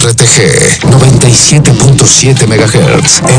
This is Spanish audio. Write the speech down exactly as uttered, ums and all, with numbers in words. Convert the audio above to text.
R T G noventa y siete punto siete megahertz.